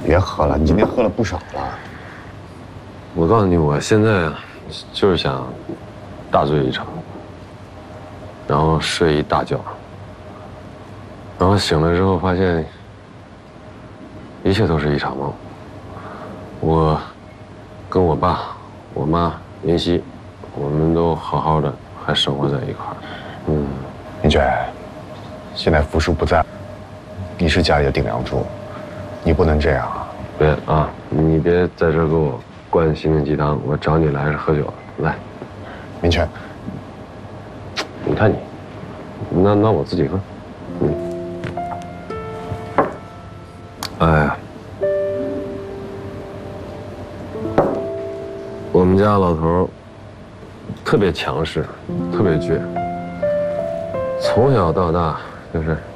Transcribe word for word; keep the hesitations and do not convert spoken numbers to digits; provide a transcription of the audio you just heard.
别喝了，你今天喝了不少了。 我告诉你，我现在就是想大醉一场，然后睡一大觉，然后醒了之后发现一切都是一场梦。我跟我爸、我妈、妍希，我们都好好的，还生活在一块儿。嗯， 明娟，现在福叔不在，你是家里的顶梁柱，你不能这样啊！ 别啊，你别在这儿给我灌心灵鸡汤，我找你来是喝酒的。来， 明娟， 你看你，那那我自己喝。嗯。哎呀，我们家老头特别强势，特别倔，从小到大就是